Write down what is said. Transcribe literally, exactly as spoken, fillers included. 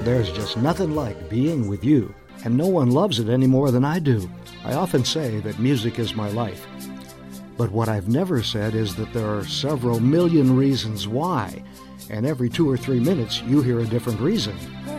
There's just nothing like being with you, and no one loves it any more than I do. I often say that music is my life. But what I've never said is that there are several million reasons why, and every two or three minutes you hear a different reason.